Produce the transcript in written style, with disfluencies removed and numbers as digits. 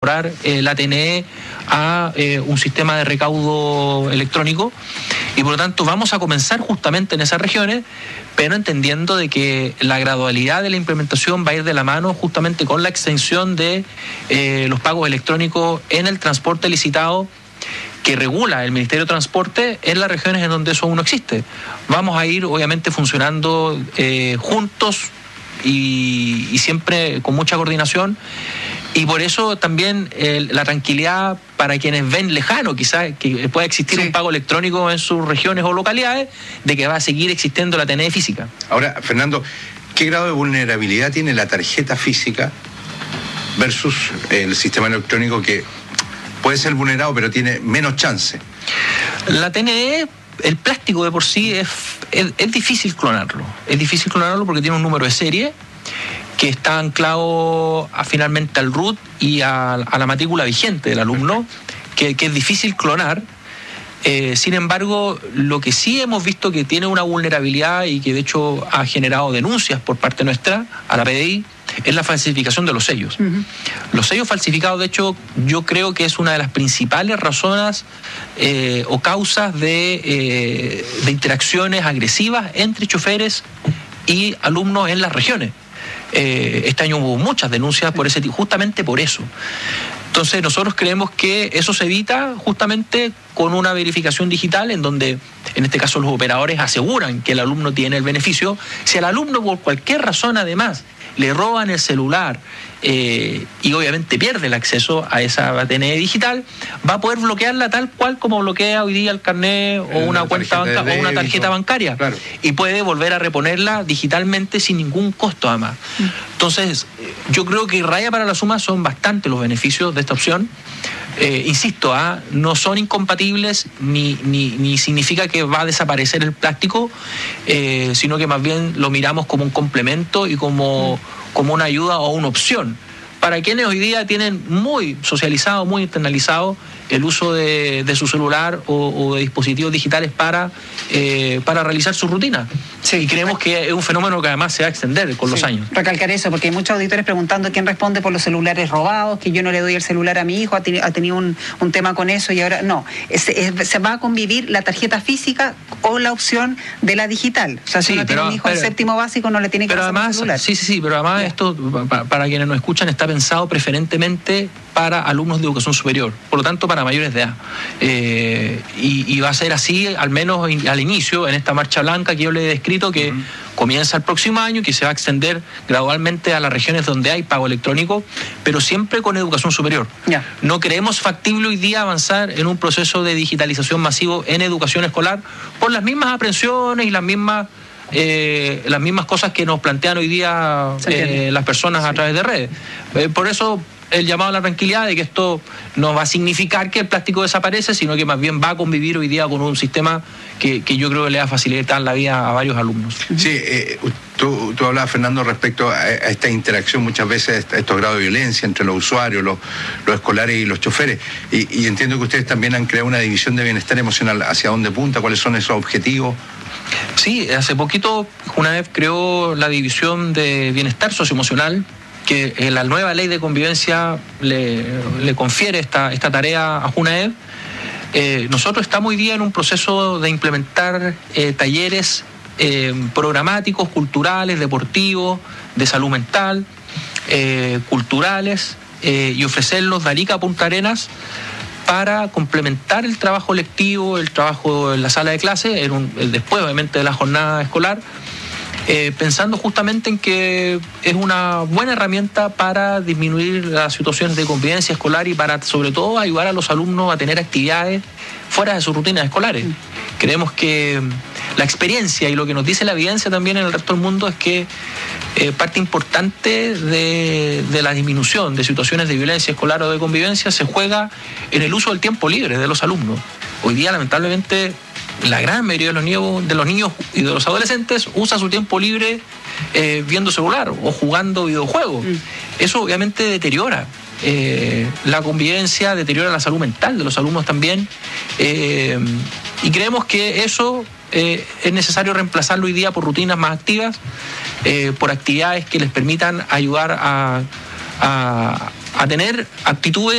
incorporar la TNE a un sistema de recaudo electrónico, y por lo tanto vamos a comenzar justamente en esas regiones, pero entendiendo de que la gradualidad de la implementación va a ir de la mano justamente con la extensión de los pagos electrónicos en el transporte licitado que regula el Ministerio de Transporte en las regiones en donde eso aún no existe. Vamos a ir obviamente funcionando juntos y siempre con mucha coordinación, y por eso también la tranquilidad para quienes ven lejano quizás que pueda existir un pago electrónico en sus regiones o localidades, de que va a seguir existiendo la TNE física. Ahora, Fernando, ¿qué grado de vulnerabilidad tiene la tarjeta física versus el sistema electrónico, que puede ser vulnerado pero tiene menos chance? La TNE, el plástico de por sí es difícil clonarlo. Es difícil clonarlo porque tiene un número de serie que está anclado finalmente al root y a la matrícula vigente del alumno, que es difícil clonar. Sin embargo, lo que sí hemos visto que tiene una vulnerabilidad y que de hecho ha generado denuncias por parte nuestra a la PDI es la falsificación de los sellos. Uh-huh. Los sellos falsificados, de hecho, yo creo que es una de las principales razones o causas de interacciones agresivas entre choferes y alumnos en las regiones. Este año hubo muchas denuncias por justamente por eso. Entonces nosotros creemos que eso se evita justamente con una verificación digital, en donde en este caso los operadores aseguran que el alumno tiene el beneficio. Si al alumno por cualquier razón además le roban el celular y obviamente pierde el acceso a esa TNE digital, va a poder bloquearla tal cual como bloquea hoy día el carnet o una cuenta bancaria o una tarjeta bancaria, claro, y puede volver a reponerla digitalmente sin ningún costo además. Entonces yo creo que raya para la suma son bastantes los beneficios de esta opción. Insisto, no son incompatibles ni significa que va a desaparecer el plástico, sino que más bien lo miramos como un complemento y como una ayuda o una opción para quienes hoy día tienen muy socializado, muy internalizado el uso de su celular o de dispositivos digitales para realizar su rutina. Sí, y creemos que es un fenómeno que además se va a extender con los años. Recalcar eso, porque hay muchos auditores preguntando quién responde por los celulares robados, que yo no le doy el celular a mi hijo, ha tenido un tema con eso y ahora no. Se va a convivir la tarjeta física o la opción de la digital. O sea, si uno tiene un hijo en séptimo básico, no le tiene que pasar el celular. Sí, pero además esto, para quienes nos escuchan, está pensado preferentemente para alumnos de educación superior, por lo tanto para mayores de edad. Y va a ser así, al menos al inicio, en esta marcha blanca que yo le he descrito, que comienza el próximo año, que se va a extender gradualmente a las regiones donde hay pago electrónico, pero siempre con educación superior. No creemos factible hoy día avanzar en un proceso de digitalización masivo en educación escolar por las mismas aprensiones y las mismas cosas que nos plantean hoy día las personas a través de redes. Por eso el llamado a la tranquilidad de que esto no va a significar que el plástico desaparece, sino que más bien va a convivir hoy día con un sistema que yo creo que le va a facilitar la vida a varios alumnos. Sí, tú hablabas, Fernando, respecto a esta interacción muchas veces, a estos grados de violencia entre los usuarios, los escolares y los choferes, y entiendo que ustedes también han creado una división de bienestar emocional. ¿Hacia dónde punta? ¿Cuáles son esos objetivos? Sí, hace poquito Junaev creó la división de bienestar socioemocional, que la nueva ley de convivencia le confiere esta tarea a Junaev. Nosotros estamos hoy día en un proceso de implementar talleres programáticos, culturales, deportivos, de salud mental, culturales, y ofrecerlos de Arica a Punta Arenas para complementar el trabajo lectivo, el trabajo en la sala de clase, después obviamente de la jornada escolar, pensando justamente en que es una buena herramienta para disminuir las situaciones de convivencia escolar y para sobre todo ayudar a los alumnos a tener actividades fuera de sus rutinas escolares. Creemos que la experiencia y lo que nos dice la evidencia también en el resto del mundo es que parte importante de la disminución de situaciones de violencia escolar o de convivencia se juega en el uso del tiempo libre de los alumnos. Hoy día, lamentablemente, la gran mayoría de los niños y de los adolescentes usa su tiempo libre viendo celular o jugando videojuegos. Eso obviamente deteriora la convivencia, deteriora la salud mental de los alumnos también, y creemos que eso es necesario reemplazarlo hoy día por rutinas más activas, por actividades que les permitan ayudar a tener actitudes